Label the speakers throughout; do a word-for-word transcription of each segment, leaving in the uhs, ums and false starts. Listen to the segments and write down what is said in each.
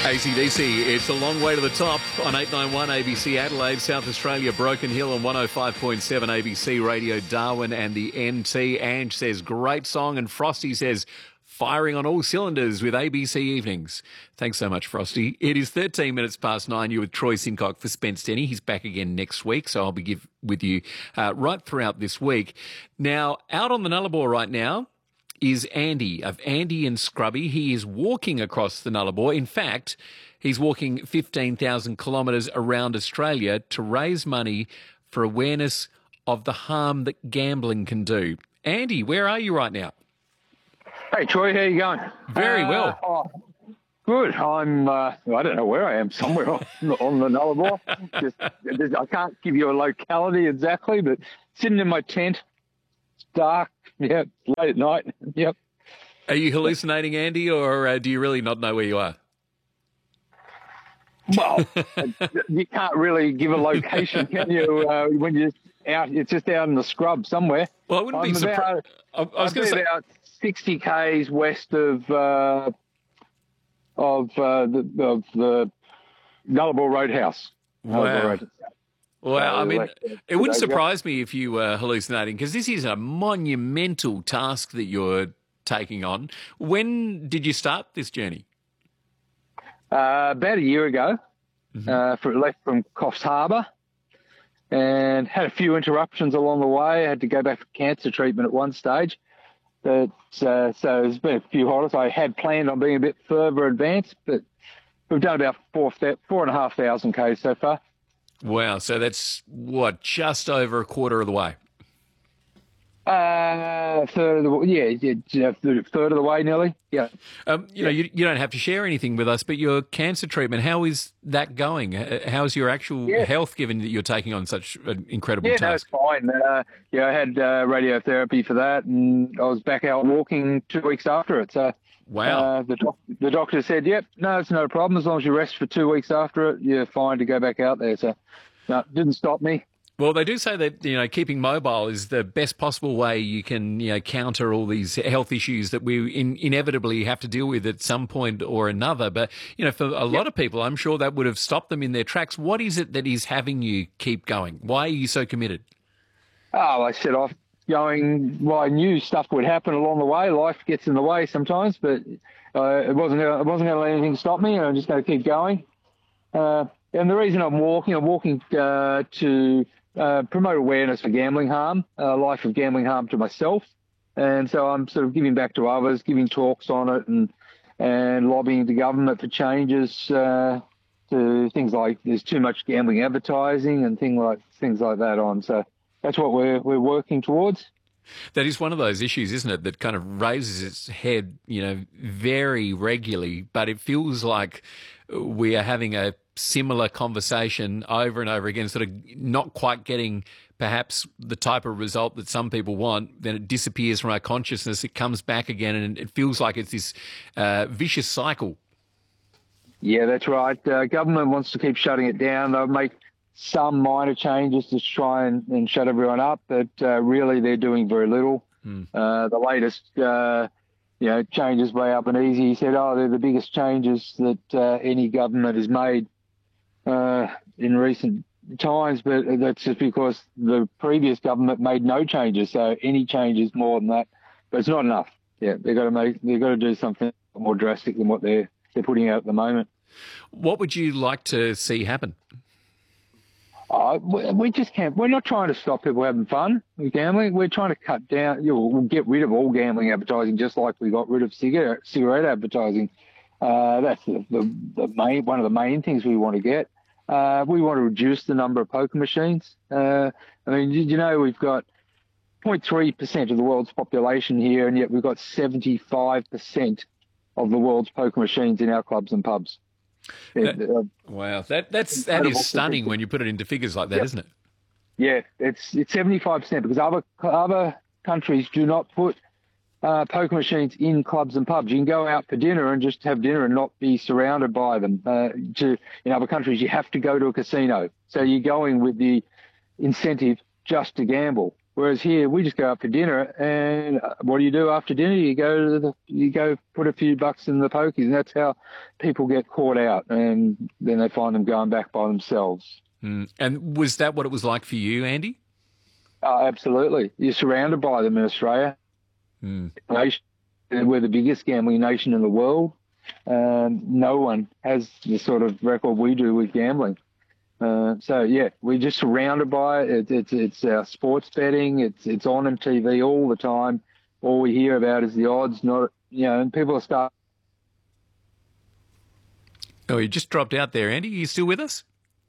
Speaker 1: A C D C, it's a long way to the top on eight ninety-one A B C Adelaide, South Australia, Broken Hill on one oh five point seven A B C Radio Darwin and the N T. Ange says, great song, and Frosty says, firing on all cylinders with A B C Evenings. Thanks so much, Frosty. It is thirteen minutes past nine. You're with Troy Sincock for Spence Denny. He's back again next week, so I'll be give, with you uh, right throughout this week. Now, out on the Nullarbor right now is Andy of Andy and Scrubby. He is walking across the Nullarbor. In fact, he's walking fifteen thousand kilometres around Australia to raise money for awareness of the harm that gambling can do. Andy, where are you right now?
Speaker 2: Hey, Troy, how you going?
Speaker 1: Very
Speaker 2: uh,
Speaker 1: well.
Speaker 2: Oh, good. I'm, uh, I don't know where I am, somewhere on, on the Nullarbor. Just, I can't give you a locality exactly, but sitting in my tent, it's dark, yeah, late at night, yep.
Speaker 1: Are you hallucinating, Andy, or uh, do you really not know where you are?
Speaker 2: Well, you can't really give a location, can you, uh, when you're out, it's just out in the scrub somewhere.
Speaker 1: Well, I wouldn't
Speaker 2: I'm
Speaker 1: be surprised. I, I was going to say
Speaker 2: about sixty kays west of uh, of uh, the of the Nullarbor Roadhouse.
Speaker 1: Wow.
Speaker 2: Nullarbor Roadhouse.
Speaker 1: Well, I mean,
Speaker 2: Like, uh,
Speaker 1: it wouldn't
Speaker 2: two days ago.
Speaker 1: surprise me if you were hallucinating, because this is a monumental task that you're taking on. When did you start this journey?
Speaker 2: Uh, about a year ago,
Speaker 1: Mm-hmm.
Speaker 2: uh, for left from Coffs Harbour, and had a few interruptions along the way. I had to go back for cancer treatment at one stage. But uh, so there's been a few holidays. I had planned on being a bit further advanced, but we've done about four four and a half thousand k's so far.
Speaker 1: Wow, so that's, what, just over a quarter of the way?
Speaker 2: Uh, third of the yeah, yeah, third of the way nearly. Yeah.
Speaker 1: Um, you know, you, you don't have to share anything with us, but your cancer treatment, how is that going? Uh, How's your actual
Speaker 2: Yeah.
Speaker 1: health, given that you're taking on such an incredible
Speaker 2: Yeah, no, it's
Speaker 1: task?
Speaker 2: fine. Uh, yeah, I had uh, radiotherapy for that, and I was back out walking two weeks after it. So,
Speaker 1: Wow.
Speaker 2: uh, the doc- the doctor said, "Yep, no, it's no problem. As long as you rest for two weeks after it, you're fine to go back out there." So, no, it didn't stop me.
Speaker 1: Well, they do say that, you know, keeping mobile is the best possible way you can, you know, counter all these health issues that we in, inevitably have to deal with at some point or another. But, you know, for a lot of people, I'm sure that would have stopped them in their tracks. What is it that is having you keep going? Why are you so committed?
Speaker 2: Oh, I set off going. Well, I knew stuff would happen along the way. Life gets in the way sometimes, but uh, it wasn't. Gonna, it wasn't going to let anything stop me. I'm just going to keep going. Uh, and the reason I'm walking, I'm walking uh, to uh, promote awareness for gambling harm, uh, life of gambling harm to myself, and so I'm sort of giving back to others, giving talks on it, and and lobbying the government for changes uh, to things like there's too much gambling advertising and things like things like that on. So that's what we're we're working towards.
Speaker 1: That is one of those issues, isn't it, that kind of raises its head, you know, very regularly, but it feels like we are having a similar conversation over and over again, sort of not quite getting perhaps the type of result that some people want. Then it disappears from our consciousness, it comes back again, and it feels like it's this uh, vicious cycle.
Speaker 2: Yeah, that's right. Uh, government wants to keep shutting it down. They'll make some minor changes to try and, and shut everyone up, but uh, really they're doing very little.
Speaker 1: Mm.
Speaker 2: Uh, the latest, uh, you know, changes by Albanese, he said, oh, they're the biggest changes that uh, any government has made uh, in recent times, but that's just because the previous government made no changes, so any changes more than that, but it's not enough. Yeah, they've got to make, they've got to do something more drastic than what they're they're putting out at the moment.
Speaker 1: What would you like to see happen?
Speaker 2: Uh, we, we just can't. We're not trying to stop people having fun with gambling. We're trying to cut down. You know, we'll get rid of all gambling advertising, just like we got rid of cigarette cigarette advertising. Uh, that's the, the, the main one of the main things we want to get. Uh, we want to reduce the number of poker machines. Uh, I mean, you, you know, we've got zero point three percent of the world's population here, and yet we've got seventy-five percent of the world's poker machines in our clubs and pubs.
Speaker 1: That,
Speaker 2: It, uh,
Speaker 1: wow, that that's that is stunning when you put it into figures like that,
Speaker 2: Yep.
Speaker 1: isn't it?
Speaker 2: Yeah, it's it's seventy-five percent because other other countries do not put uh, poker machines in clubs and pubs. You can go out for dinner and just have dinner and not be surrounded by them. Uh, to in other countries, you have to go to a casino, so you're going with the incentive just to gamble. Whereas here, we just go out for dinner, and what do you do after dinner? You go to the, you go put a few bucks in the pokies, and that's how people get caught out, and then they find them going back by themselves.
Speaker 1: Mm. And was that what it was like for you, Andy?
Speaker 2: Uh, absolutely. You're surrounded by them in Australia.
Speaker 1: Mm.
Speaker 2: We're the biggest gambling nation in the world. Um, no one has the sort of record we do with gambling. Uh, so yeah, we're just surrounded by it. It's it's, it's our sports betting. It's it's on M T V all the time. All we hear about is the odds. Not you know, and people are starting.
Speaker 1: Oh, you just dropped out there, Andy. Are you still with us?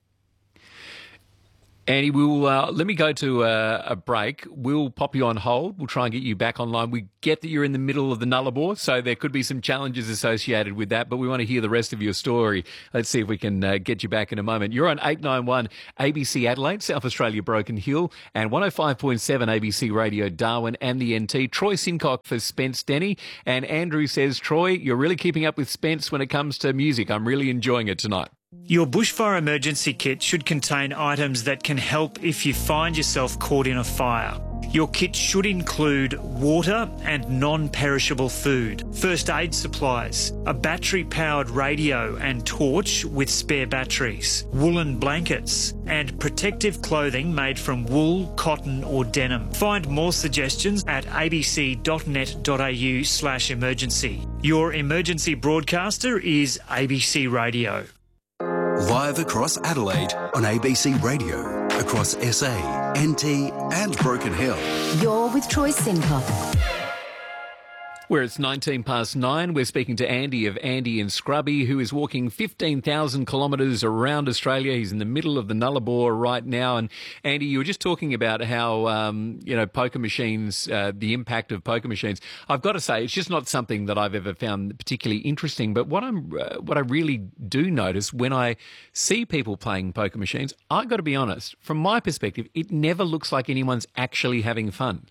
Speaker 1: Andy, we'll uh, let me go to uh, a break. We'll pop you on hold. We'll try and get you back online. We get that you're in the middle of the Nullarbor, so there could be some challenges associated with that, but we want to hear the rest of your story. Let's see if we can uh, get you back in a moment. You're on eight ninety-one A B C Adelaide, South Australia Broken Hill, and one oh five point seven A B C Radio Darwin and the N T. Troy Sincock for Spence Denny, and Andrew says, Troy, you're really keeping up with Spence when it comes to music. I'm really enjoying it tonight.
Speaker 3: Your bushfire emergency kit should contain items that can help if you find yourself caught in a fire. Your kit should include water and non-perishable food, first aid supplies, a battery-powered radio and torch with spare batteries, woolen blankets, and protective clothing made from wool, cotton or denim. Find more suggestions at abc.net.au slash emergency. Your emergency broadcaster is A B C Radio.
Speaker 4: Live across Adelaide on A B C Radio, across S A, N T and Broken Hill.
Speaker 5: You're with Troy Sincock.
Speaker 1: Where it's nineteen past nine, we're speaking to Andy of Andy and Scrubby, who is walking fifteen thousand kilometres around Australia. He's in the middle of the Nullarbor right now. And Andy, you were just talking about how, um, you know, poker machines, uh, the impact of poker machines. I've got to say, it's just not something that I've ever found particularly interesting. But what I'm, uh, what I really do notice when I see people playing poker machines, I've got to be honest, from my perspective, it never looks like anyone's actually having fun.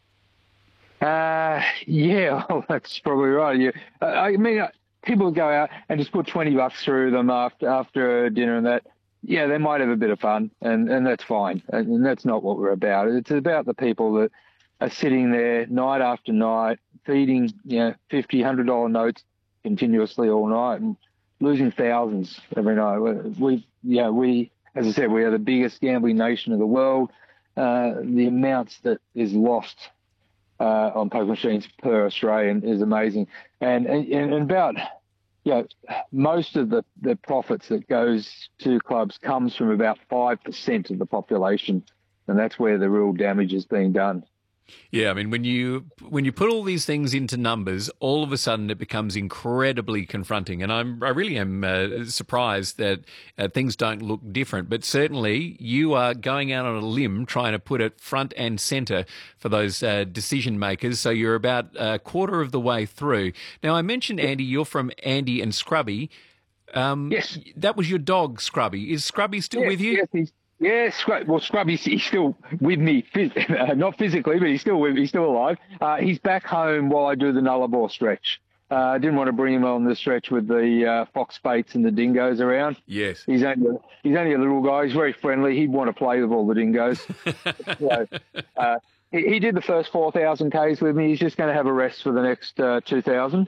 Speaker 2: Uh, yeah, well, that's probably right. Yeah, uh, I mean, uh, people go out and just put twenty bucks through them after after dinner and that. Yeah, they might have a bit of fun, and, and that's fine. And, and that's not what we're about. It's about the people that are sitting there night after night, feeding you know fifty, hundred dollar notes continuously all night and losing thousands every night. We, yeah, we, as I said, we are the biggest gambling nation of the world. Uh, the amounts that is lost Uh, on poker machines per Australian is amazing, and and, and about you know most of the, the profits that goes to clubs comes from about five percent of the population, and that's where the real damage is being done.
Speaker 1: Yeah, I mean, when you when you put all these things into numbers, all of a sudden it becomes incredibly confronting. And I'm, I really am uh, surprised that uh, things don't look different. But certainly you are going out on a limb trying to put it front and centre for those uh, decision makers. So you're about a quarter of the way through. Now, I mentioned, Andy, you're from Andy and Scrubby. Um,
Speaker 2: yes.
Speaker 1: That was your dog, Scrubby. Is Scrubby still
Speaker 2: yes,
Speaker 1: with you?
Speaker 2: Yes, he's- Yeah, Scrub, well, Scrubby's he's still with me, phys- uh, not physically, but he's still with, he's still alive. Uh, he's back home while I do the Nullarbor stretch. Uh, I didn't want to bring him on the stretch with the uh, fox baits and the dingoes around.
Speaker 1: Yes.
Speaker 2: He's only he's only a little guy. He's very friendly. He'd want to play with all the dingoes. so, uh, he, he did the first four thousand Ks with me. He's just going to have a rest for the next uh, two thousand,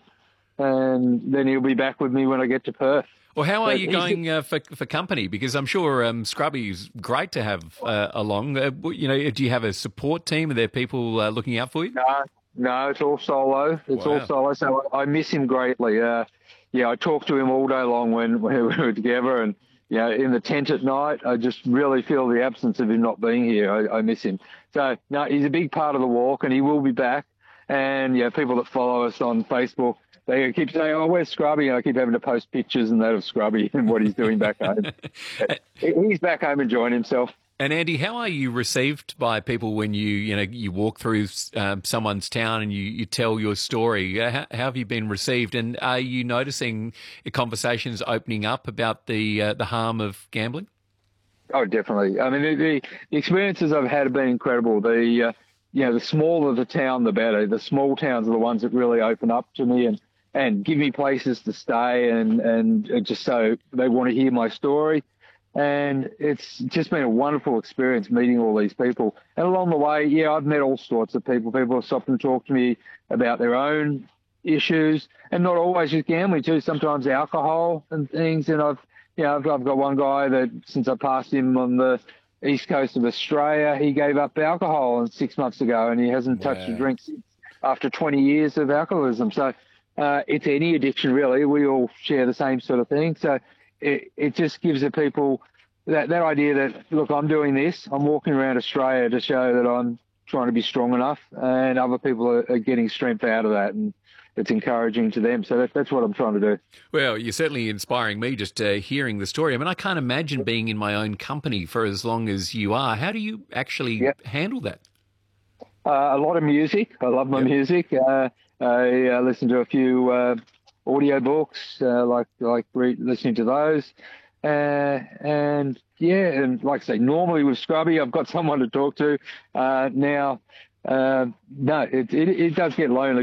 Speaker 2: and then he'll be back with me when I get to Perth.
Speaker 1: Well, how are
Speaker 2: But
Speaker 1: you
Speaker 2: he's-
Speaker 1: going uh, for for company? Because I'm sure um, Scrubby's great to have uh, along. Uh, you know, do you have a support team? Are there people uh, looking out for you?
Speaker 2: No, no, it's all solo. It's
Speaker 1: Wow.
Speaker 2: all solo. So I, I miss him greatly. Uh, yeah, I talk to him all day long when, when we were together, and you know, in the tent at night, I just really feel the absence of him not being here. I, I miss him. So no, he's a big part of the walk, and he will be back. And yeah, people that follow us on Facebook, they keep saying, "Oh, where's Scrubby?" And I keep having to post pictures and that of Scrubby and what he's doing back home. He's back home enjoying himself.
Speaker 1: And Andy, how are you received by people when you you know you walk through um, someone's town and you, you tell your story? Uh, how, how have you been received? And are you noticing conversations opening up about the uh, the harm of gambling?
Speaker 2: Oh, definitely. I mean, the, the experiences I've had have been incredible. The uh, you know, the smaller the town, the better. The small towns are the ones that really open up to me and, and give me places to stay, and and just so they want to hear my story. And it's just been a wonderful experience meeting all these people. And along the way, yeah, I've met all sorts of people. People have stopped and talked to me about their own issues, and not always just gambling too. Sometimes alcohol and things. And I've, you know, I've, I've got one guy that since I passed him on the east coast of Australia, he gave up alcohol six months ago, and he hasn't touched
Speaker 1: Wow.
Speaker 2: a drink since after twenty years of alcoholism. So uh, it's any addiction, really. We all share the same sort of thing. So it, it just gives the people that, that idea that, look, I'm doing this. I'm walking around Australia to show that I'm trying to be strong enough, and other people are, are getting strength out of that, and it's encouraging to them. So that, that's what I'm trying to do.
Speaker 1: Well, you're certainly inspiring me just uh, hearing the story. I mean, I can't imagine being in my own company for as long as you are. How do you actually
Speaker 2: Yep.
Speaker 1: handle that?
Speaker 2: Uh, a lot of music. I love my
Speaker 1: Yep.
Speaker 2: music. Uh, I uh, listen to a few uh, audio books, uh, like like re- listening to those. Uh, and yeah, and like I say, normally with Scrubby, I've got someone to talk to. Uh, now, uh, no, it, it it does get lonely.